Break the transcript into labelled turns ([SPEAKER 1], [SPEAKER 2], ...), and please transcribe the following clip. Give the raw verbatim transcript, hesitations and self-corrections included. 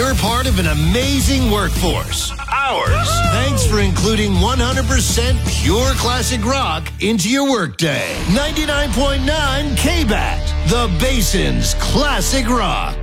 [SPEAKER 1] You're part of an amazing workforce. Ours. Thanks for including one hundred percent pure classic rock into your workday. ninety-nine point nine K B A T, the Basin's Classic Rock.